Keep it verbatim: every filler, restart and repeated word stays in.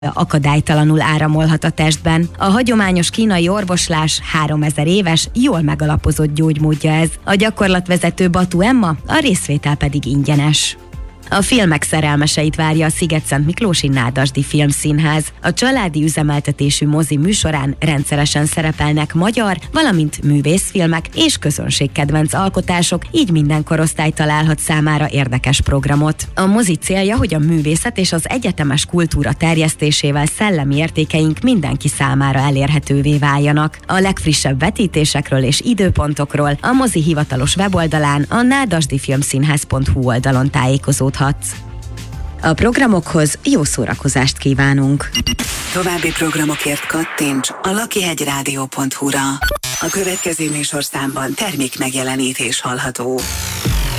akadálytalanul áramolhat a testben. A hagyományos kínai orvoslás háromezer éves, jól megalapozott gyógymódja ez. A gyakorlatvezető Batu Emma, a részvétel pedig ingyenes. A filmek szerelmeseit várja a Szigetszentmiklósi Nádasdy Filmszínház. A családi üzemeltetésű mozi műsorán rendszeresen szerepelnek magyar, valamint művészfilmek és közönségkedvenc alkotások, így minden korosztály találhat számára érdekes programot. A mozi célja, hogy a művészet és az egyetemes kultúra terjesztésével szellemi értékeink mindenki számára elérhetővé váljanak. A legfrissebb vetítésekről és időpontokról a mozi hivatalos weboldalán, a nádasdyfilmszínház pont hu oldalon tájékozódhatsz. A programokhoz jó szórakozást kívánunk! További programokért kattints a lakihegyrádió pont hu-ra. A következő műsorszámban termék megjelenítés hallható.